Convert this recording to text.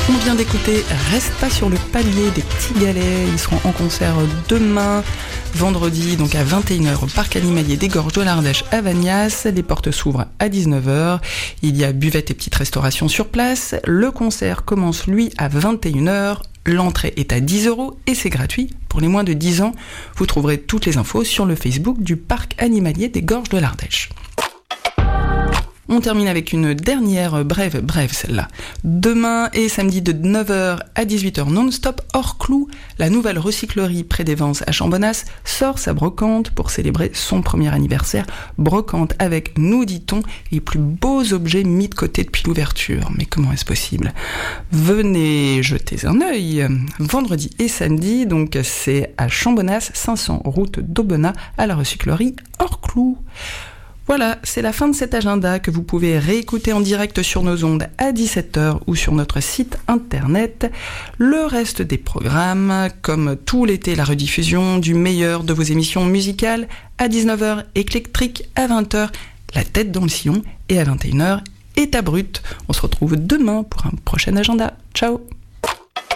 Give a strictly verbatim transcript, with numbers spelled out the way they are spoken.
On vient d'écouter Reste pas sur le palier des Petits Galets. Ils seront en concert demain, vendredi, donc à vingt et une heures au Parc Animalier des Gorges de l'Ardèche à Vagnas. Les portes s'ouvrent à dix-neuf heures. Il y a buvette et petite restauration sur place. Le concert commence, lui, à vingt et une heures. L'entrée est à dix euros et c'est gratuit pour les moins de dix ans. Vous trouverez toutes les infos sur le Facebook du Parc Animalier des Gorges de l'Ardèche. On termine avec une dernière brève, brève celle-là. Demain et samedi de neuf heures à dix-huit heures non-stop, hors clou, la nouvelle recyclerie près des Vences à Chambonnas sort sa brocante pour célébrer son premier anniversaire. Brocante avec, nous dit-on, les plus beaux objets mis de côté depuis l'ouverture. Mais comment est-ce possible ? Venez jeter un œil. Vendredi et samedi, donc c'est à Chambonnas, cinq cents route d'Aubenas, à la recyclerie hors clou. Voilà, c'est la fin de cet agenda que vous pouvez réécouter en direct sur nos ondes à dix-sept heures ou sur notre site internet. Le reste des programmes, comme tout l'été, la rediffusion du meilleur de vos émissions musicales à dix-neuf heures, Éclectrique à vingt heures, La tête dans le sillon et à vingt et une heures, État brut. On se retrouve demain pour un prochain agenda. Ciao!